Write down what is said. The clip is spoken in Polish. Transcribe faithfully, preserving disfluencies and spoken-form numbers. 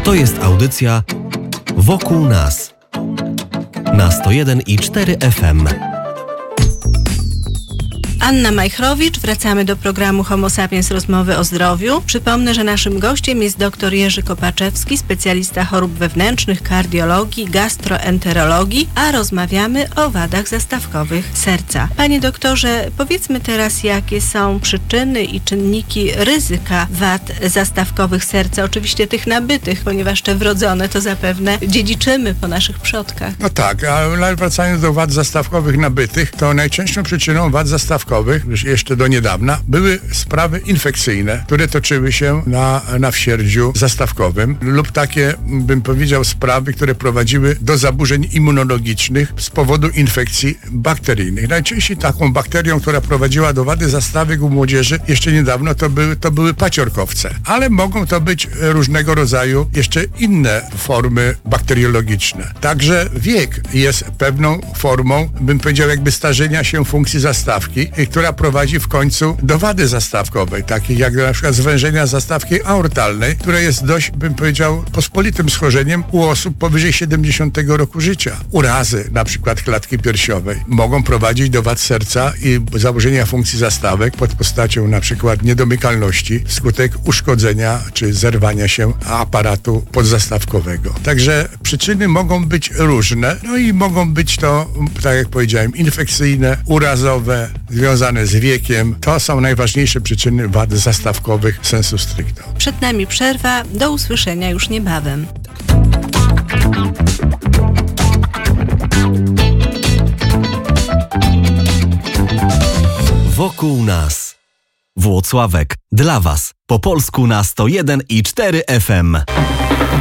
To jest audycja Wokół nas na sto jeden i cztery F M. Anna Majchrowicz, wracamy do programu Homo Sapiens Rozmowy o zdrowiu. Przypomnę, że naszym gościem jest dr Jerzy Kopaczewski, specjalista chorób wewnętrznych, kardiologii, gastroenterologii, a rozmawiamy o wadach zastawkowych serca. Panie doktorze, powiedzmy teraz, jakie są przyczyny i czynniki ryzyka wad zastawkowych serca, oczywiście tych nabytych, ponieważ te wrodzone to zapewne dziedziczymy po naszych przodkach. No tak, ale wracając do wad zastawkowych nabytych, to najczęstszą przyczyną wad zastawkowych już jeszcze do niedawna były sprawy infekcyjne, które toczyły się na, na wsierdziu zastawkowym lub takie, bym powiedział, sprawy, które prowadziły do zaburzeń immunologicznych z powodu infekcji bakteryjnych. Najczęściej taką bakterią, która prowadziła do wady zastawek u młodzieży jeszcze niedawno to były, to były paciorkowce, ale mogą to być różnego rodzaju jeszcze inne formy bakteriologiczne. Także wiek jest pewną formą, bym powiedział, jakby starzenia się funkcji zastawki, która prowadzi w końcu do wady zastawkowej, takich jak na przykład zwężenia zastawki aortalnej, które jest dość, bym powiedział, pospolitym schorzeniem u osób powyżej siedemdziesiątego roku życia. Urazy, na przykład klatki piersiowej, mogą prowadzić do wad serca i zaburzenia funkcji zastawek pod postacią na przykład niedomykalności wskutek uszkodzenia czy zerwania się aparatu podzastawkowego. Także przyczyny mogą być różne, no i mogą być to, tak jak powiedziałem, infekcyjne, urazowe, związane z wiekiem. To są najważniejsze przyczyny wad zastawkowych sensu stricto. Przed nami przerwa. Do usłyszenia już niebawem. Wokół nas. Włocławek. Dla Was. Po polsku na sto jeden i cztery F M.